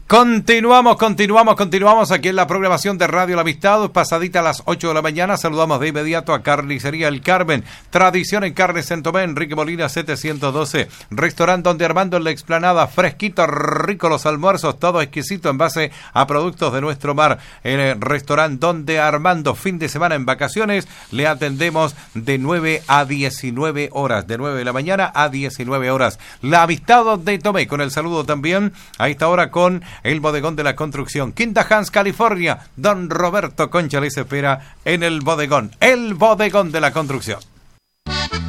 Continuamos aquí en la programación de Radio La Amistad, pasadita a las 8 de la mañana. Saludamos de inmediato a Carnicería El Carmen, tradición en carnes en Tomé, Enrique Molina 712, restaurante Donde Armando en la explanada, fresquito, rico los almuerzos, todo exquisito en base a productos de nuestro mar. En el restaurante Donde Armando, fin de semana en vacaciones, le atendemos de 9 a 19 horas, de 9 de la mañana a 19 horas. La Amistad de Tomé, con el saludo también a esta hora con el bodegón de la construcción, Quinta Hans, California. Don Roberto Concha les espera en el bodegón de la construcción.